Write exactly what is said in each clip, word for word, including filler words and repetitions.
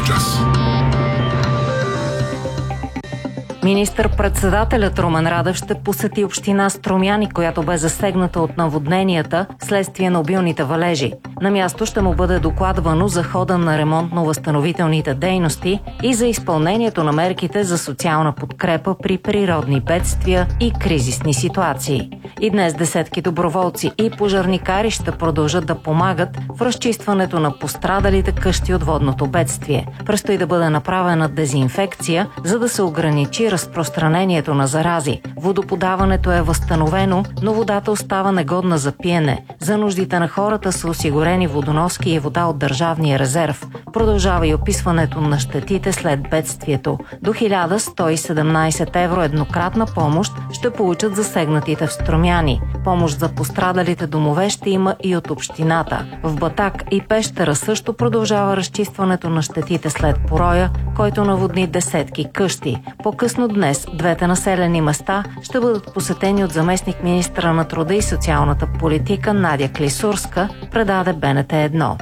Радиовия час. Министър-председателят Румен Радев ще посети община Струмяни, която бе засегната от наводненията вследствие на обилните валежи. На място ще му бъде докладвано за хода на ремонтно-възстановителните дейности и за изпълнението на мерките за социална подкрепа при природни бедствия и кризисни ситуации. И днес десетки доброволци и пожарникари ще продължат да помагат в разчистването на пострадалите къщи от водното бедствие. Предстои да бъде направена дезинфекция, за да се ограничи разпространението на зарази. Водоподаването е възстановено, но водата остава негодна за пиене. За нуждите на хората са осигурени водоноски и вода от държавния резерв. Продължава и описването на щетите след бедствието. До хиляда сто и седемнайсет евро еднократна помощ ще получат засегнатите в Струмяни. Помощ за пострадалите домове ще има и от общината. В Батак и Пещера също продължава разчистването на щетите след пороя, който наводни десетки къщи. По-късно днес двете населени места ще бъдат посетени от заместник-министра на труда и социалната политика Надя Клисурска, предаде Б Н Т едно.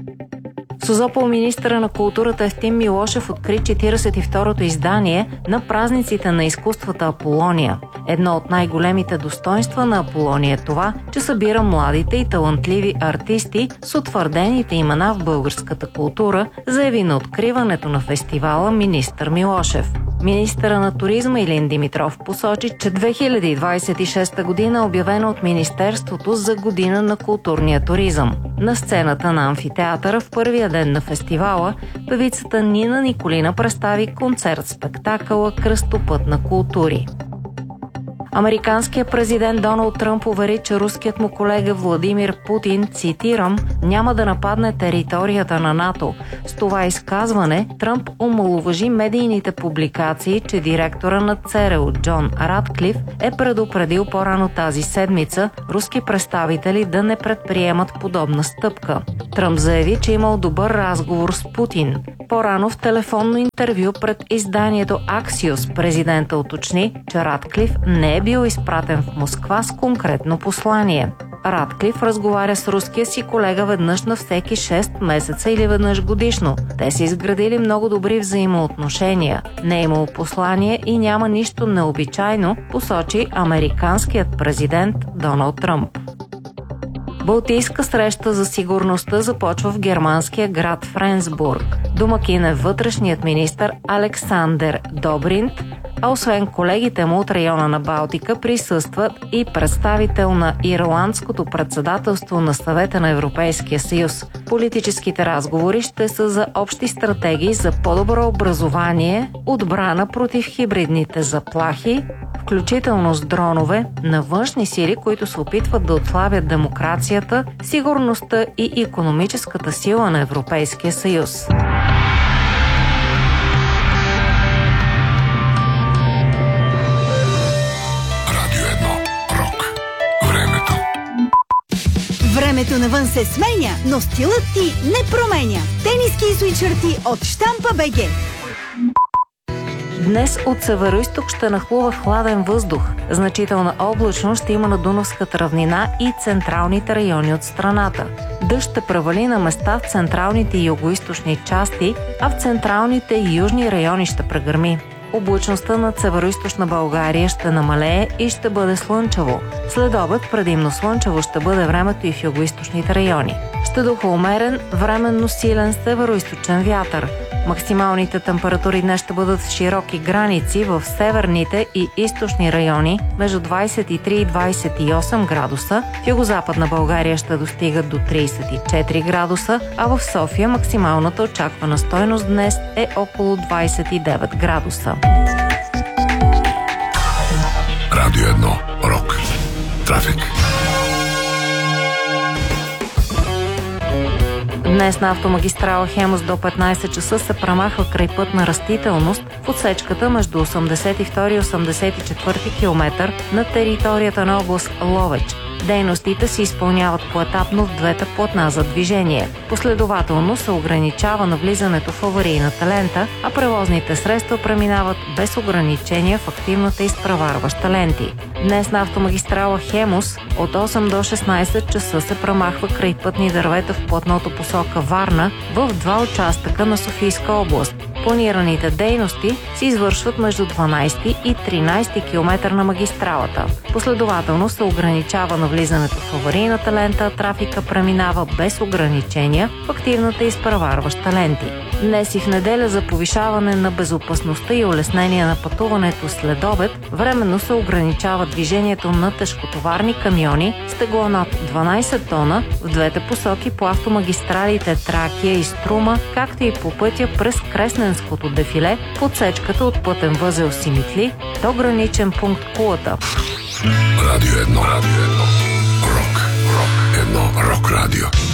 В Созопол министъра на културата Евтим Милошев откри четиридесет и второто издание на празниците на изкуствата Аполония. Едно от най-големите достоинства на Аполония е това, че събира младите и талантливи артисти с утвърдените имена в българската култура, заяви на откриването на фестивала министър Милошев. Министъра на туризма Илин Димитров посочи, че две хиляди двадесет и шеста година е обявена от Министерството за година на културния туризъм. На сцената на амфитеатъра в първия ден на фестивала певицата Нина Николина представи концерт-спектакъла "Кръстопът на култури". Американският президент Доналд Тръмп увери, че руският му колега Владимир Путин, цитирам, няма да нападне територията на НАТО. С това изказване Тръмп омаловажи медийните публикации, че директора на ЦРУ Джон Радклиф е предупредил по-рано тази седмица руски представители да не предприемат подобна стъпка. Тръмп заяви, че имал добър разговор с Путин. По-рано в телефонно интервю пред изданието Axios президента уточни, че Радклиф не е бил изпратен в Москва с конкретно послание. Радклиф разговаря с руския си колега веднъж на всеки шест месеца или веднъж годишно. Те са изградили много добри взаимоотношения. Не е имало послание и няма нищо необичайно, посочи американският президент Доналд Тръмп. Балтийска среща за сигурността започва в германския град Френсбург. Домакин е вътрешният министър Александър Добринт, а освен колегите му от района на Балтика присъстват и представител на Ирландското председателство на Съвета на Европейския съюз. Политическите разговори ще са за общи стратегии за по-добро образование, отбрана против хибридните заплахи, включително с дронове, на външни сили, които се опитват да отслабят демокрацията, сигурността и икономическата сила на Европейския съюз. Времето навън се сменя, но стилът ти не променя. Тениски и свитшърти от Щампа БГ. Днес от североизток ще нахлува хладен въздух. Значителна облачност ще има на Дунавската равнина и централните райони от страната. Дъжд ще превали на места в централните и югоизточни части, а в централните и южни райони ще прегърми. Облачността над североизточна България ще намалее и ще бъде слънчево. След обед предимно слънчево ще бъде времето и в югоизточните райони. Ще духа умерен, временно силен североизточен вятър. Максималните температури днес ще бъдат в широки граници в северните и източни райони между двадесет и три и двадесет и осем градуса, в югозападна България ще достигат до тридесет и четири градуса, а в София максималната очаквана стойност днес е около двадесет и девет градуса. Радио едно. Рок. Трафик. Днес на автомагистрала Хемус до петнадесет часа се премахва крайпътна растителност в отсечката между осемдесет и втори и осемдесет и четвърти километър на територията на област Ловеч. Дейностите се изпълняват поетапно в двете платна за движение. Последователно се ограничава навлизането в аварийната лента, а превозните средства преминават без ограничения в активната изпреварваща ленти. Днес на автомагистрала Хемус от осем до шестнайсет часа се премахва крайпътни дървета в платното посока Варна в два участъка на Софийска област. Планираните дейности се извършват между дванайсети и тринайсети километър на магистралата. Последователно се ограничава навлизането в аварийната лента, а трафика преминава без ограничения в активната изпреварваща ленти. Днес и в неделя за повишаване на безопасността и улеснение на пътуването след обед, временно се ограничава движението на тежкотоварни камиони с тегло над дванайсет тона в двете посоки по автомагистралите Тракия и Струма, както и по пътя през Кресненското дефиле в отсечката от пътен възел Симитли до граничен пункт Кулата. Радио едно, Радио едно, Рок, Рок, едно, Рок Радио.